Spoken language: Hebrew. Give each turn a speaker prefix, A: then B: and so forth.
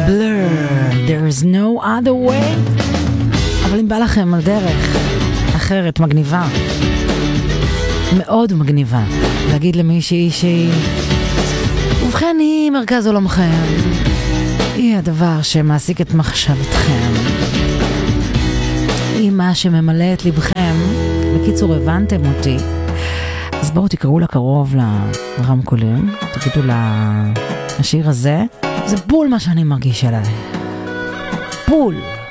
A: Blur, there's no other way. אבל אם בא לכם על דרך אחרת, מגניבה, מאוד מגניבה, להגיד למישהי שהיא ובכן היא מרכז עולמכם, היא הדבר שמעסיק את מחשבתכם, היא מה שממלא את לבכם. בקיצור, הבנתם אותי, אז בואו תקראו לה קרוב לרמקולים, תגידו לה השיר הזה זה בול מה שאני מרגיש עליי, בול.